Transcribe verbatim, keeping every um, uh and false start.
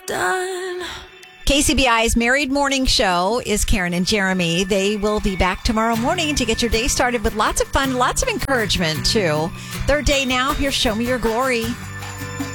done. K C B I's Married Morning Show is Karen and Jeremy. They will be back tomorrow morning to get your day started with lots of fun, lots of encouragement, too. Third day now. Here's Show Me Your Glory.